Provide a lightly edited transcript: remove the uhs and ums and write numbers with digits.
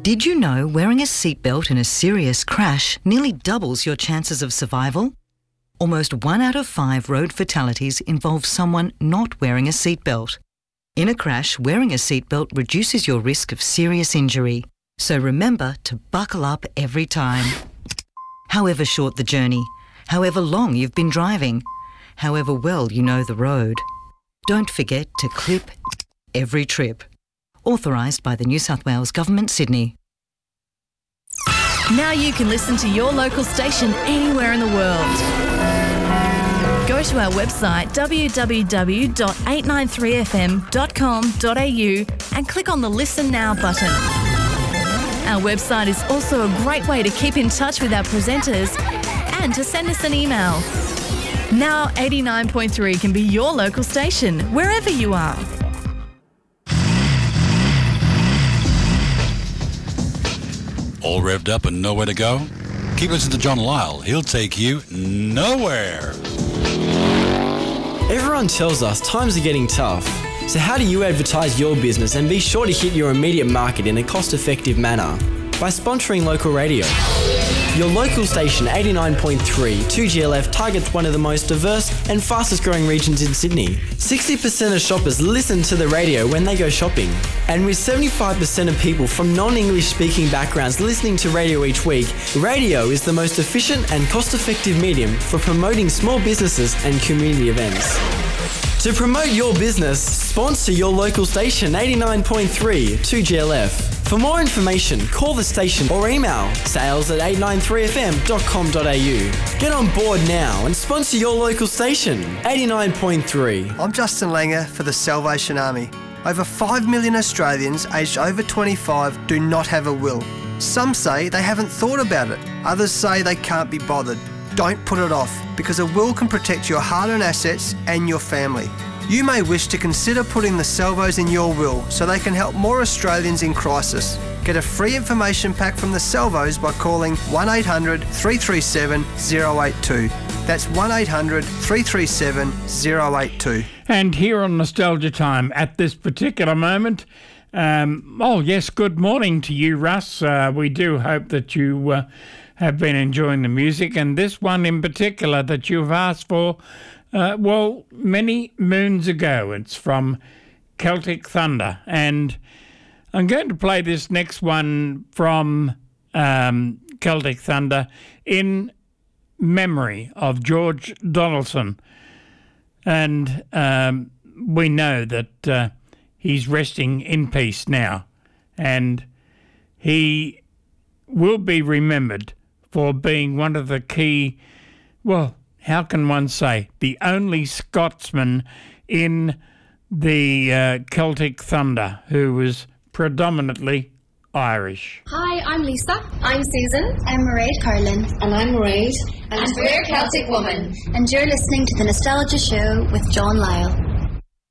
Did you know wearing a seatbelt in a serious crash nearly doubles your chances of survival? Almost 1 out of 5 road fatalities involve someone not wearing a seatbelt. In a crash, wearing a seatbelt reduces your risk of serious injury. So remember to buckle up every time. However short the journey, however long you've been driving, however well you know the road. Don't forget to clip every trip. Authorised by the New South Wales Government, Sydney. Now you can listen to your local station anywhere in the world. Go to our website www.893fm.com.au and click on the Listen Now button. Our website is also a great way to keep in touch with our presenters and to send us an email. Now 89.3 can be your local station, wherever you are. All revved up and nowhere to go? Keep listening to John Lyle. He'll take you nowhere. Everyone tells us times are getting tough. So how do you advertise your business and be sure to hit your immediate market in a cost-effective manner? By sponsoring local radio. Your local station 89.3 2GLF targets one of the most diverse and fastest growing regions in Sydney. 60% of shoppers listen to the radio when they go shopping. And with 75% of people from non-English speaking backgrounds listening to radio each week, radio is the most efficient and cost-effective medium for promoting small businesses and community events. To promote your business, sponsor your local station 89.3 2GLF. For more information, call the station or email sales@893fm.com.au. Get on board now and sponsor your local station, 89.3. I'm Justin Langer for the Salvation Army. Over 5 million Australians aged over 25 do not have a will. Some say they haven't thought about it. Others say they can't be bothered. Don't put it off, because a will can protect your hard-earned assets and your family. You may wish to consider putting the Salvos in your will so they can help more Australians in crisis. Get a free information pack from the Salvos by calling 1800 337 082. That's 1800 337 082. And here on Nostalgia Time at this particular moment, good morning to you, Russ. We do hope that you have been enjoying the music, and this one in particular that you've asked for, many moons ago. It's from Celtic Thunder, and I'm going to play this next one from Celtic Thunder in memory of George Donaldson. And we know that he's resting in peace now, and he will be remembered for being one of the key, how can one say, the only Scotsman in the Celtic Thunder who was predominantly Irish. Hi, I'm Lisa. I'm Susan. I'm Mairead Carlin. And I'm Mairead. And we're Celtic Woman. And you're listening to The Nostalgia Show with John Lyle.